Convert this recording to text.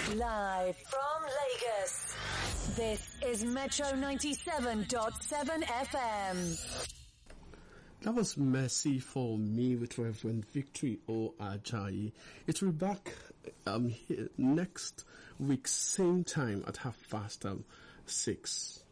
Live from Lagos, this is Metro 97.7 FM. That was Mercy for Me with Reverend Victory O. Ajayi. It will be back here next week, same time at 6:30.